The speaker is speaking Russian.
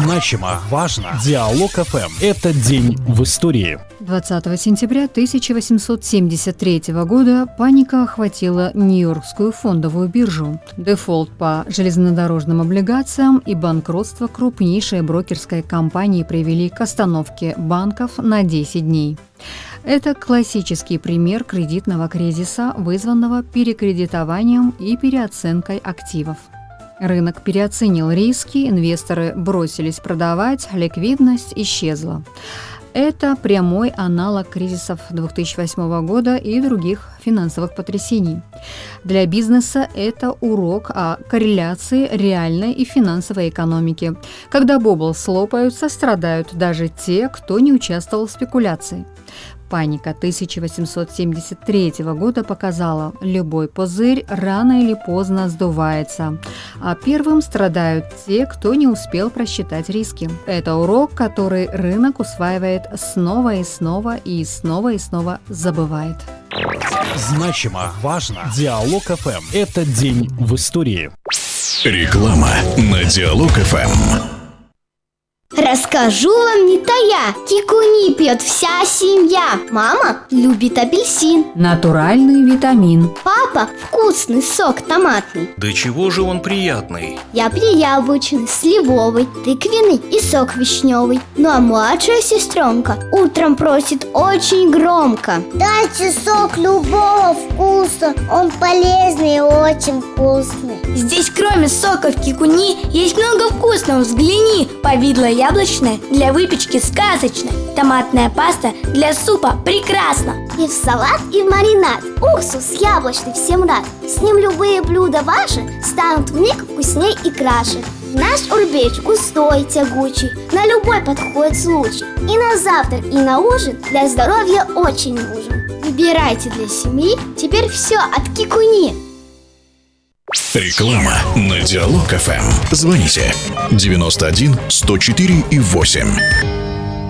Значимо, важно. Диалог ФМ. Это день в истории. 20 сентября 1873 года паника охватила Нью-Йоркскую фондовую биржу. Дефолт по железнодорожным облигациям и банкротство крупнейшей брокерской компании привели к остановке банков на 10 дней. Это классический пример кредитного кризиса, вызванного перекредитованием и переоценкой активов. Рынок переоценил риски, инвесторы бросились продавать, ликвидность исчезла. Это прямой аналог кризисов 2008 года и других финансовых потрясений. Для бизнеса это урок о корреляции реальной и финансовой экономики. Когда бублс лопаются, страдают даже те, кто не участвовал в спекуляции. Паника 1873 года показала, любой пузырь рано или поздно сдувается, а первым страдают те, кто не успел просчитать риски. Это урок, который рынок усваивает снова и снова и снова и снова забывает. Значимо, важно. Диалог ФМ. Это день в истории. Реклама на Диалог ФМ. Расскажу вам не тая, кикуни пьет вся семья. Мама любит апельсин, Натуральный витамин. папа вкусный сок томатный. Да чего же он приятный? Я пью яблочный, сливовый, тыквенный и сок вишневый. Ну а младшая сестренка утром просит очень громко: дайте сок любого вкуса, он полезный и очень вкусный. Здесь кроме соков кикуни есть много вкусного. Взгляни, повидло яблочное для выпечки сказочно, томатная паста для супа прекрасно. И в салат, и в маринад. Уксус яблочный всем рад. С ним любые блюда ваши станут вмиг вкусней и краше. Наш урбеч густой, тягучий, на любой подходит случай. И на завтрак, и на ужин для здоровья очень нужен. Выбирайте для семьи теперь все от кикуни. Реклама на Диалог ФМ. Звоните 91 104 и 8.